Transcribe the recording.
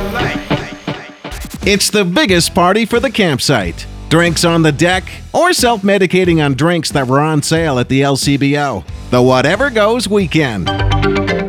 It's the biggest party for the campsite. Drinks on the deck, or self-medicating on drinks that were on sale at the LCBO. The Whatever Goes Weekend.